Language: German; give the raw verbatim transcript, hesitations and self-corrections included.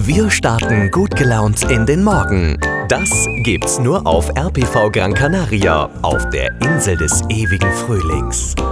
Wir starten gut gelaunt in den Morgen. Das gibt's nur auf R P V Gran Canaria, auf der Insel des ewigen Frühlings.